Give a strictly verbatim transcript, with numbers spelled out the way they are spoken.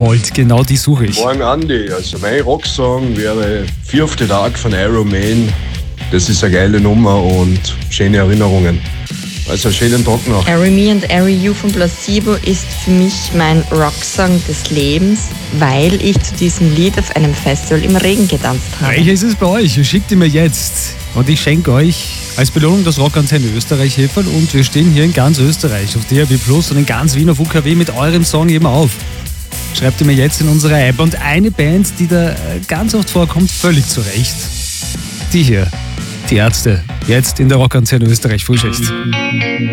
wollt. Genau die suche ich. Morgen Andi, also mein Rocksong wäre Fünfte Tag von Iron Man. Das ist eine geile Nummer und schöne Erinnerungen. Also schönen Tag noch. Harry Me and Harry You von Placebo ist für mich mein Rocksong des Lebens, weil ich zu diesem Lied auf einem Festival im Regen getanzt habe. Welcher ist es bei euch? Schickt ihn mir jetzt. Und ich schenke euch als Belohnung das Rockantenne Österreich Heferl und wir stehen hier in ganz Österreich auf D A B Plus und in ganz Wien auf U K W mit eurem Song eben auf. Schreibt ihr mir jetzt in unsere App. Und eine Band, die da ganz oft vorkommt, völlig zu Recht. Die hier, die Ärzte, jetzt in der Rockantenne Österreich Frühschicht.